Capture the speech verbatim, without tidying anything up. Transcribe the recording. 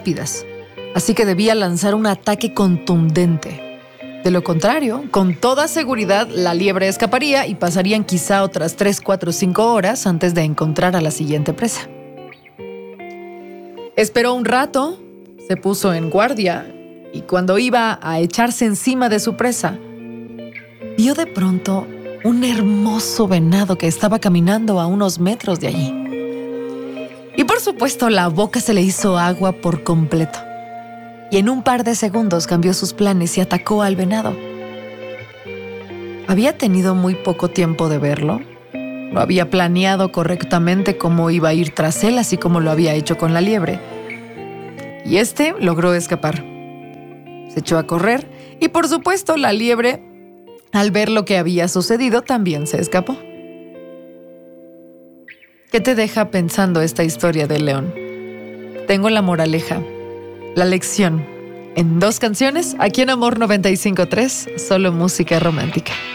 rápidas, así que debía lanzar un ataque contundente. De lo contrario, con toda seguridad, la liebre escaparía y pasarían quizá otras tres, cuatro, cinco horas antes de encontrar a la siguiente presa. Esperó un rato, se puso en guardia y cuando iba a echarse encima de su presa, vio de pronto un hermoso venado que estaba caminando a unos metros de allí. Y por supuesto, la boca se le hizo agua por completo. Y en un par de segundos cambió sus planes y atacó al venado. Había tenido muy poco tiempo de verlo. No había planeado correctamente cómo iba a ir tras él, así como lo había hecho con la liebre. Y este logró escapar. Se echó a correr y, por supuesto, la liebre, al ver lo que había sucedido, también se escapó. ¿Qué te deja pensando esta historia del león? Tengo la moraleja, la lección, en dos canciones, aquí en Amor noventa y cinco punto tres, solo música romántica.